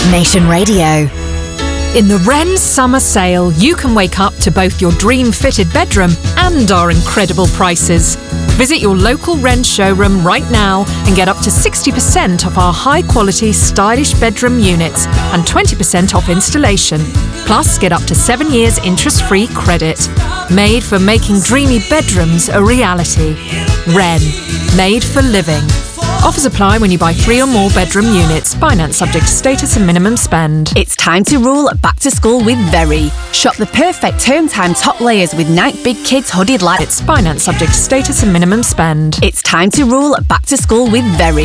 Nation Radio. In the Wren Summer Sale, you can wake up to both your dream-fitted bedroom and our incredible prices. Visit your local Wren showroom right now and get up to 60% off our high-quality, stylish bedroom units and 20% off installation. Plus, get up to 7 years interest-free credit. Made for making dreamy bedrooms a reality. Wren. Made for living. Offers apply when you buy 3 or more bedroom units. Finance subject to status and minimum spend. It's time to roll back to school with Very. Shop the perfect term time top layers with Nike Big Kids hooded lights. It's finance subject to status and minimum spend. It's time to roll back to school with Very.